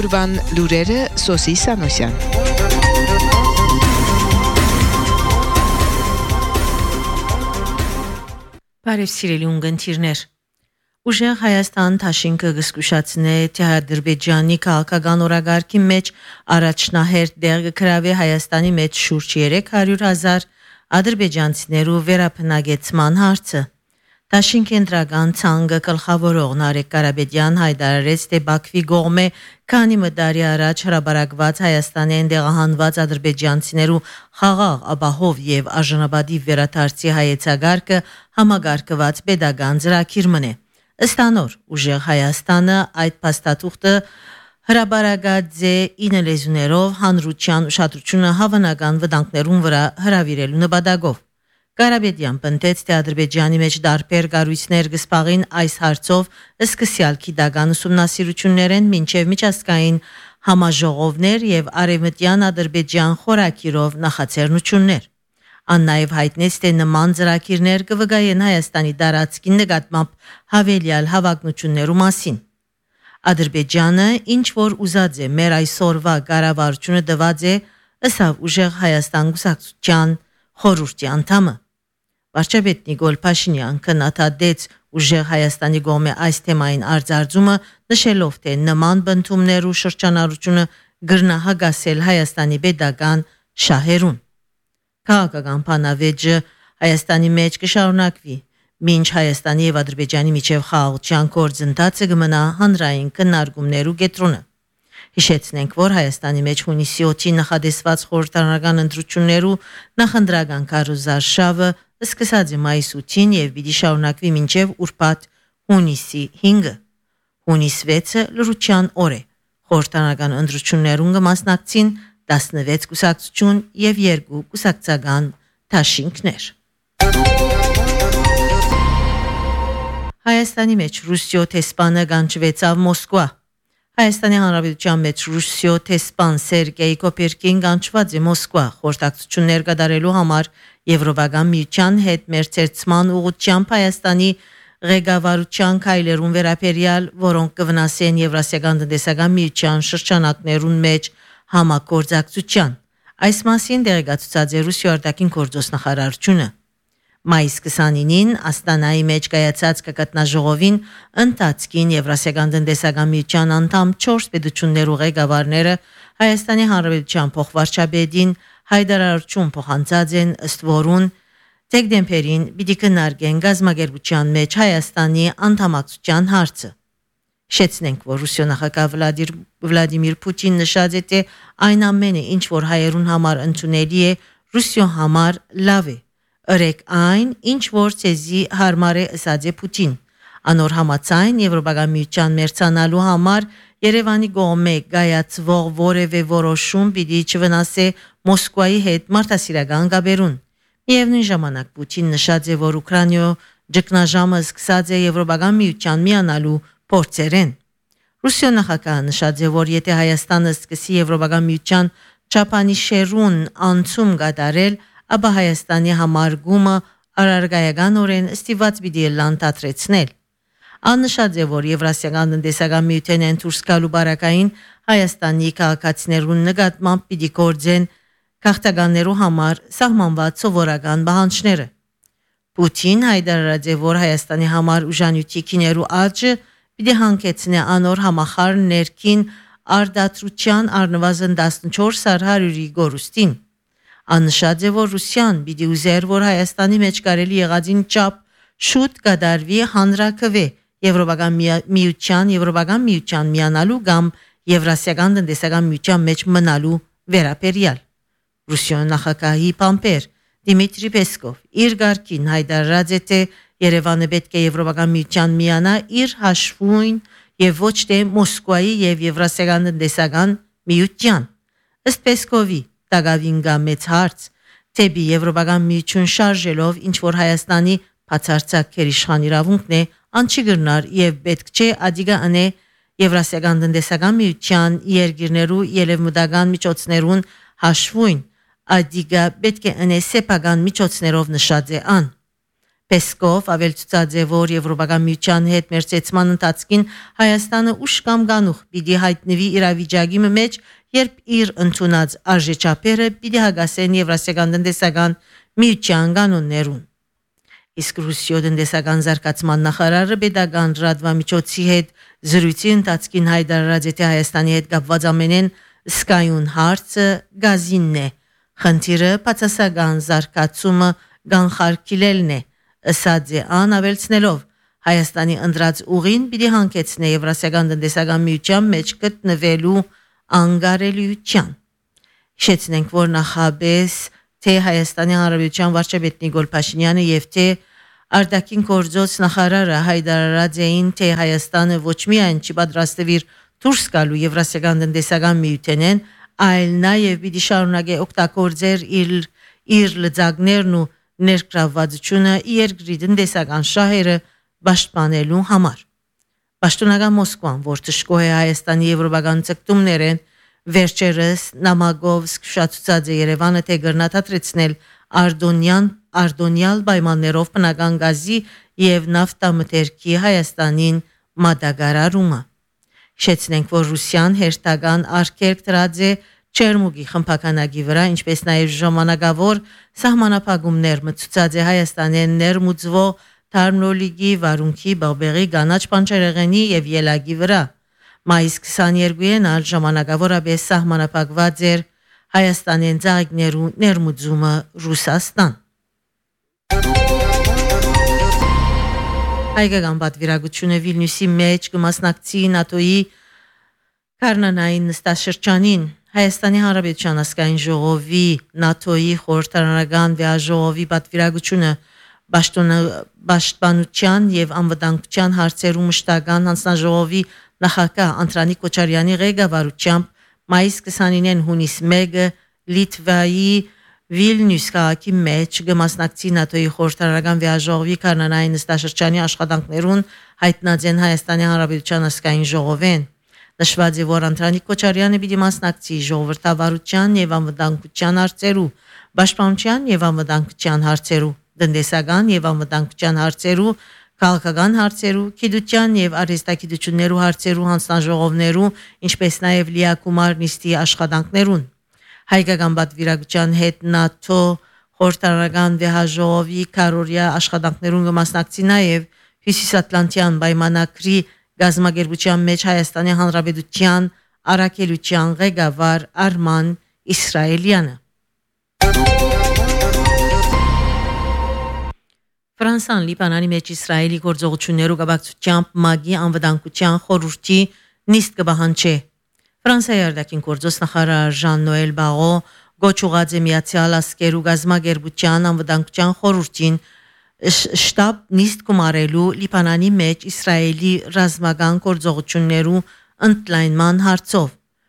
Օրվան լուրերը Սոսի Սանոսյան։ Բարև սիրելի ունգընտիրներ։ Ուժեղ Հայաստան Թաշինքը գսկուշացնե թե Ադրբեջանի քաղաքական օրագարկի մեջ առաջնահերթ դեր կգրավի Հայաստանի մեջ շուրջ 300,000 ադրբեջանցիներու վերապնագեցման հարցը։ Թաշին կենտրական ցանկը գլխավորող Նարեկ Կարապետյան հայտարարեց, թե Բաքվի կողմէ քանի մդարի առաջ հրաբարակված Հայաստանեն դեղահանված ադրբեջանցիներու խաղաղ, ապահով եւ արժանապատիվ վերադարձի հայեցակարգը համագարկված պետական ծրագիր մնե։ Ըստ անոր, ուժեղ Հայաստանը այդ փաստաթուղթը հրաբարակած է 9 լեզուներով հանրության ուշադրությունը հավանական վտանգներուն վրա հրավիրելու նպատակով։ Կարապետյան պնդեց, թե Ադրբեջանի մեջ դարբեր կառույցներ կսպաղին այս հարցով սկսյալ գիտական ուսումնասիրություններ են մինչև միջազգային համաժողովներ եւ արևմտյան Ադրբեջան խորակիրով նախաձեռնություններ։ Ան նաև հայտնեց, թե նման ծրագիրներ կվկայեն Հայաստանի տարածքի նկատմամբ հավելյալ հավակնություններու մասին։ Ադրբեջանը ինչ որ ուզած է մեր այսօրվա կառավարությունը տված է, ըսավ ուժեղ Հայաստան կուսակցության խորհրդի անդամը։ Վարչապետ Նիկոլ Փաշինյան քննադատեց ուժեղ Հայաստանի կողմէ այս թեմային արձարծումը, նշելով, թե նման բնդումներու շրջանառությունը գրնահագասել Հայաստանի պետական շահերուն։ Քաղաքական բանավեճը Հայաստանի մեջ կշարունակվի, մինչ Հայաստանի եւ Ադրբեջանի միջև խաղաղության գործընթացը կմնա հանրային քննարկումներու կենտրոնը։ Հիշեցնենք, որ Հայաստանի մեջ հունիսի 8-ին նախադեсված խորհրդարանական ընտրություններու նախընտրական քարոզարշավը սկսած է մայիսի 8-ին եւ պիտի շարունակվի մինչեւ ուրբաթ հունիսի 5-ը։ Հունիս 6-ը լրության օր է։ Խորհրդարանական ընտրություններուն կմասնակցին 16 կուսակցություն եւ 2 կուսակցական դաշինքներ։ Հայաստանի մեջ Ռուսիո տեսփանը գանչվեցավ Մոսկվա։ Հայաստանի Հանրապետության մեջ Ռուսիո տեսփան Սերգեյ Կոպերկին գանչված է Մոսկվա խորհրդակցություններ կատարելու համար Եվրոպական միության հետ մերձեցման ուղղությամբ Հայաստանի ղեկավարության քայլերուն վերաբերյալ, որոնք կվնասեն Եվրասիական տնտեսական միության շրջանակներուն մեջ համագործակցության։ Այս մասին տեղեկացուցած է Ռուսիա արտաքին գործոս նախարարությունը։ Մայիս 29-ին Աստանայի մեջ կայացած կգտնաժողովին ընթացքին Եվրասիական տնտեսական միության անդամ 4 պետություններու ղեկավարները Հայաստանի Հանրապետության փոխվարչապետին հայտարարություն փոխանցած են, ըստ որուն դեկտեմբերին պիտի քննարկեն գազམ་ագերբության մեջ Հայաստանի անդամակցության հարցը։ Շեծնենք, որ Ռուսիա նախագահ Վլադիմիր Պուտինն նշած է, թե այն ամենը, ինչ որ հայերուն համար ընդունելի է, Ռուսիա համար լավ է։ Ըրեք այն, ինչ որ ցեզի հարմար է, ըսած է Պուտին։ Անոր համաձայն Եվրոպական միության մերձանալու համար Երևանի կողմէ գայացվող որևէ որոշում պիտի չվնասե Մոսկվայի հետ մարդասիրական գաբերուն։ Միևնույն ժամանակ Պուտին նշած է, որ Ուկրաինայո ճգնաժամը սկսած է Եվրոպական միության միանալու փորձերեն։ Ռուսիա նախագահը նշած է, որ եթե Հայաստանը սկսի Եվրոպական միության չափանիշերուն անցում կատարել, ապա Հայաստանի համար գումը արարգայականորեն ստիված պիտի լանտատրեցնել։ Աննշած է, որ Եվրասիական տնտեսական միութենեն դուրս գալու բարակային Հայաստանի քաղաքացիներուն նկատմամբ պիտի գործեն քաղաքականներու համար սահմանված սովորական պահանջները։ Պուտին հայտարարած է, որ Հայաստանի համար ուժանյութի քիներու աճը պիտի հանգեցնե անոր համախառն ներքին արդարության առնվազն 14%-ի գորուստին։ Աննշած է, որ Ռուսիան պիտի ուզեր, որ Հայաստանի մեջ կարելի եղածին չափ շուտ կդարվի հանրակրվե Եվրոպական միության միանալու կամ Եվրասիական տնտեսական միության մեջ մնալու վերաբերյալ։ Ռուսիա նախագահի պամպեր Դիմիտրի Պեսկով իր գարկին հայտարարած է, թե Երևանը պետք է Եվրոպական միության միանա իր հաշվույն եւ ոչ թե Մոսկվայի եւ Եվրասիական տնտեսական միության։ Ըստ Պեսկովի Տագավին գա մեծ հարց, թեպի Եվրոպական միություն շարժելով ինչ որ Հայաստանի բացարձակ քերիշխան իրավունքն է, անչի գրնար եւ պետք չէ ադիգա անե Եվրասիական տնտեսական միության երկիրներու ելևմտական միջոցներուն հաշվույն, ադիգա պետք է անե սեփական միջոցներով նշած է ան։ Պեսկով ավելցուցած է, որ Եվրոպական միության հետ մերձեցման ընթացքին Հայաստանը ուշ կամ գանուխ պիտի հայտնվի իրավիճակի մեջ, երբ իր ընդունած արժեչափերը պիտի հագասեն Եվրասիական տնտեսական միության կանոններուն։ Իսկ Ռուսիո տնտեսական զարգացման նախարարը Պետական լրատվամիջոցի հետ զրույցի ընթացքին հայտարարած է, թե Հայաստանի հետ կապված ամենեն սկայուն հարցը գազինն է։ Խնդիրը բացասական զարգացումը կանխարգելելն է, ըսած է ան ավելցնելով Հայաստանի ընդրած ուղին պիտի հանգեցնե Եվրասիական տնտեսական միության մեջ գտնվելու անգարելիության։ Հիշեցնենք, որ նախաբես թե Հայաստանի Հանրապետության վարչապետ Նիկոլ Փաշինյանը եւ թե արտաքին գործոց նախարարը հայտարարած էին, թե Հայաստանը ոչ միայն չի պատրաստվիր դուրս գալու Եվրասիական տնտեսական միութենեն, այլ նաեւ պիտի շարունակի օգտագործել իր լծակներն ու ներգրավվածությունը երկրի տնտեսական շահերը պաշտպանելու համար։ Պաշտոնական Մոսկվան, որ թշկող է Հայաստանի եվրոպական ցկտումներեն, վերջերս նամակով զսկշացուցած է Երևանը, թե գրնաթատրեցնել արդոնյալ պայմաններով բնական գազի եւ նավթամթերքի Հայաստանին մատակարարումը։ Շեծնենք, որ Ռուսիան հերթական արգելք դրած է Չերմուգի խմբականակի վրա, ինչպես նաև ժամանակավոր սահմանափակումներ մտցուցած է Հայաստանի ներմուծվող Թարմնոլիգի, Վարունքի, Բաբեղի, Գանաչ Պանչերեղենի եւ Ելագի վրա։ Մայիս 22-ին ալ ժամանակավորապես սահմանափակված էր Հայաստանի ծաղիկներու ներմուծումը Ռուսաստան։ Հայկական պատվիրակությունը Վիլնյուսի մեջ կմասնակցի ՆԱՏՕ-ի Կարնանային նստաշրջանին։ Հայաստանի Հանրապետության ազգային ժողովի ՆԱՏՕ-ի խորհրդարանական վեաժողովի պատվիրակությունը Պաշտպանության եւ անվտանգության հարցերու մշտական հանձնաժողովի նախագահ Անդրանիկ Քոչարյանի ղեկավարությամբ մայիս 29-ին հունիս 1-ը Լիտվայի Վիլնյուս քաղաքի մեջ կմասնակցի ՆԱՏՕ-ի խորհրդարանական վեաժողովի Կարնանային նստաշրջանի աշխատանքներուն հայտնած են Հայաստանի Հանրապետության ազգային ժողովեն։ Նշված է, որ Անդրանիկ Քոչարյանը պիտի մասնակցի ժողովրդավարության եւ անվտանգության հարցերու, պաշտպանության եւ անվտանգության հարցերու, տնտեսական եւ անվտանգության հարցերու, քաղաքական հարցերու, գիտության եւ արհեստագիտություններու հարցերու հանձնաժողովներու, ինչպես նաեւ լիակումար նիստի աշխատանքներուն։ Հայկական պատվիրակության հետ ՆԱՏՕ խորհրդարանական վեաժողովի քարորիա աշխատանքներուն կմասնակցի նաեւ Հյուսիսատլանտյան պայմանագրի գազམ་ագերբության մեջ Հայաստանի Հանրապետության առաքելության ղեկավար Արման Իսրայելյանը։ Ֆրանսան Լիբանանի մեջ Իսրայելի գործողություններու կապակցությամբ ՄԱԳ-ի անվտանգության խորհրդի նիստ կբահանջի։ Ֆրանսիայի արտաքին գործոս նախարար Ժան-Նոել Բաղո գոչուած է Միացյալ Աշխարհու գազམ་ագերբության անվտանգության խորհրդին շտաբ նիստ կմարելու Լիբանանի մեջ Իսրայելի ռազմական գործողություններու ընդլայնման հարցով։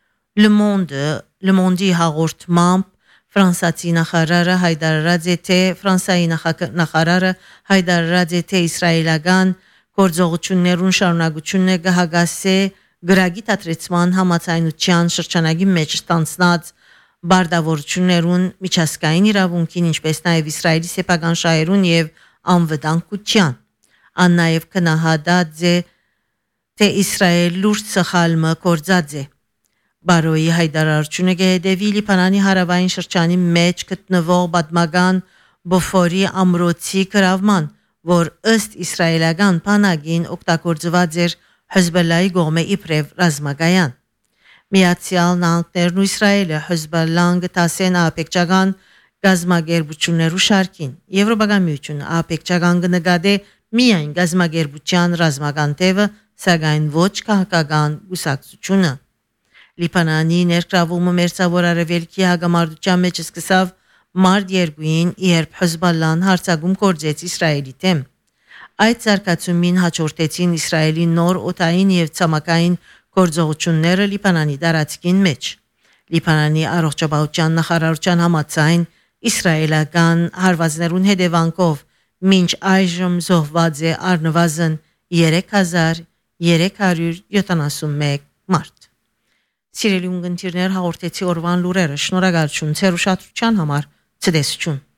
Le Monde-ի հաղորդմամբ Ֆրանսիացի նախարարը հայտարարած է, թե Ֆրանսիայի նախարարը հայտարարած է, թե իսրայելական գործողություններուն շարունակությունը կհագասե գրագի դադրեցման համաձայնության շրջանագի մեջ ստանցնած բարդավորություններուն միջազգային իրավունքին, ինչպես նաև Իսրայելի սեփական շահերուն եւ անվտանգության։ Ան նաև կնահատած է, թե Իսրայել լուրջ սխալմը կործած է։ Բարոյի հայտարարությունը կհետևի Լիբանանի հարավային շրջանի մեջ գտնվող պատմական Բոֆորի ամրոցի գրավման, որ ըստ իսրայելական բանակին օգտագործված էր Հեզբոլլայի կողմէ իբրև ռազմակայան։ Միացյալ Նահանգներն ու Իսրայելը Հեզբոլլան գտասեն ահաբեկչական գազམ་ագերբություններու շարքին։ Եվրոպական միությունը ահաբեկչական կնկատի միայն գազམ་ագերբության ռազմական թևը, սակայն ոչ քաղաքական կուսակցությունը։ Լիբանանի ներգրավումը մերձավոր արևելքի հագամարտության մեջ սկսավ մարտ 2-ին, երբ Հեզբոլլան հարձակում կործեց Իսրայելի դեմ։ Այդ զարգացումին հաջորդեցին Իսրայելի նոր օդային եւ ցամաքային գործողությունները Լիբանանի տարածքին մեջ։ Լիբանանի առողջապահության նախարարության համաձայն իսրայելական հարվածներուն հետևանքով մինչ այժմ զոհված է առնվազն 3371 մարդ։ Սիրելի ունգընտիրներ, հաղորդեցի օրվան լուրերը։ Շնորհակալություն ձեր ուշադրության համար։ Ցտեսություն։